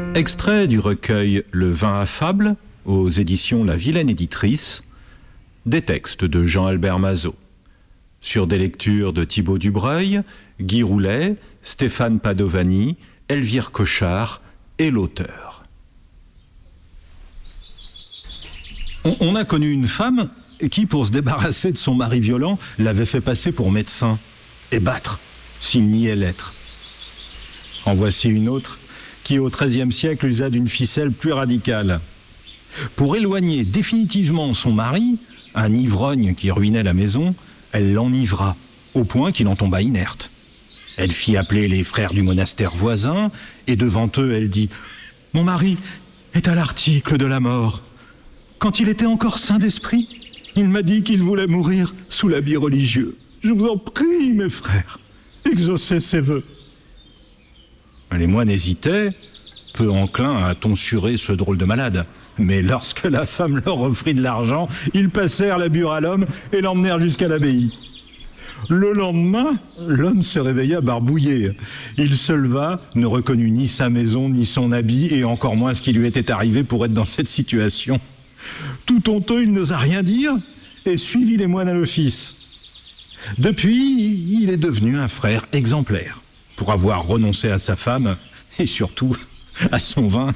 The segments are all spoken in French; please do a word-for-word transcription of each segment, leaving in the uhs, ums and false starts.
Extrait du recueil Le vin affable, aux éditions La Vilaine Éditrice, des textes de Jean-Albert Mazot, sur des lectures de Thibaut Dubreuil, Guy Roulet, Stéphane Padovani, Elvire Cochard et l'auteur. On, on a connu une femme qui, pour se débarrasser de son mari violent, l'avait fait passer pour médecin et battre, s'il niait l'être. En voici une autre qui, au treizième siècle, usa d'une ficelle plus radicale. Pour éloigner définitivement son mari, un ivrogne qui ruinait la maison, elle l'enivra, au point qu'il en tomba inerte. Elle fit appeler les frères du monastère voisin, et devant eux, elle dit « Mon mari est à l'article de la mort. Quand il était encore sain d'esprit, il m'a dit qu'il voulait mourir sous l'habit religieux. Je vous en prie, mes frères, exaucez ses vœux. » Les moines hésitaient, peu enclins à tonsurer ce drôle de malade. Mais lorsque la femme leur offrit de l'argent, ils passèrent la bure à l'homme et l'emmenèrent jusqu'à l'abbaye. Le lendemain, l'homme se réveilla barbouillé. Il se leva, ne reconnut ni sa maison, ni son habit, et encore moins ce qui lui était arrivé pour être dans cette situation. Tout honteux, il n'osa rien dire et suivit les moines à l'office. Depuis, il est devenu un frère exemplaire, pour avoir renoncé à sa femme et surtout à son vin.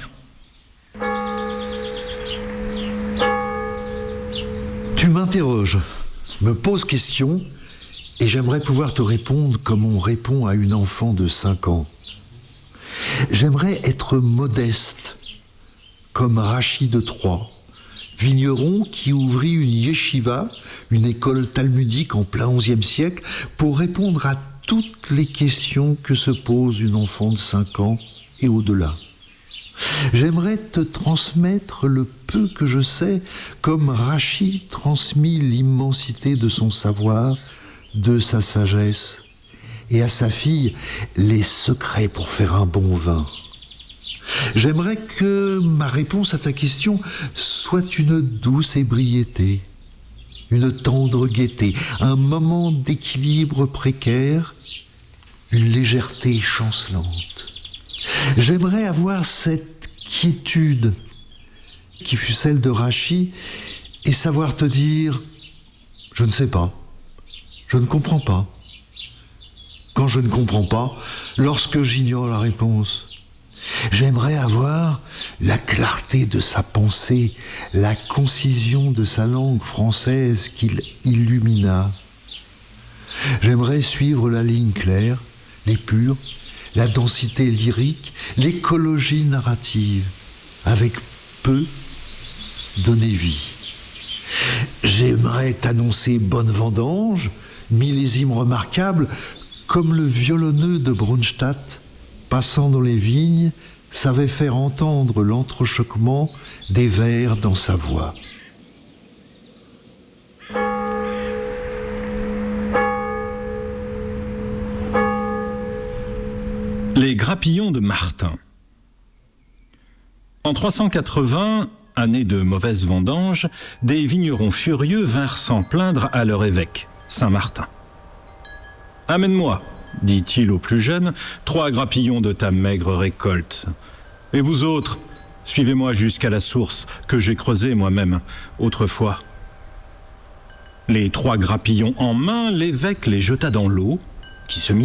Tu m'interroges, me poses question, et j'aimerais pouvoir te répondre comme on répond à une enfant de cinq ans. J'aimerais être modeste, comme Rachid de Troyes, vigneron qui ouvrit une yeshiva, une école talmudique en plein onzième siècle, pour répondre à toutes les questions que se pose une enfant de cinq ans et au-delà. J'aimerais te transmettre le peu que je sais, comme Rachid transmit l'immensité de son savoir, de sa sagesse, et à sa fille les secrets pour faire un bon vin. J'aimerais que ma réponse à ta question soit une douce ébriété, une tendre gaieté, un moment d'équilibre précaire, une légèreté chancelante. J'aimerais avoir cette quiétude qui fut celle de Rachid et savoir te dire « je ne sais pas, je ne comprends pas ». Quand je ne comprends pas, lorsque j'ignore la réponse, j'aimerais avoir la clarté de sa pensée, la concision de sa langue française qu'il illumina. J'aimerais suivre la ligne claire, l'épure, la densité lyrique, l'écologie narrative, avec peu donner vie. J'aimerais t'annoncer bonne vendange, millésime remarquable, comme le violonneux de Brunstatt, passant dans les vignes, savait faire entendre l'entrechoquement des vers dans sa voix. Les grappillons de Martin. En trois cent quatre-vingts, année de mauvaise vendange, des vignerons furieux vinrent s'en plaindre à leur évêque, Saint Martin. « Amène-moi, dit-il au plus jeune, trois grappillons de ta maigre récolte. Et vous autres, suivez-moi jusqu'à la source que j'ai creusée moi-même autrefois. » Les trois grappillons en main, l'évêque les jeta dans l'eau, qui se mit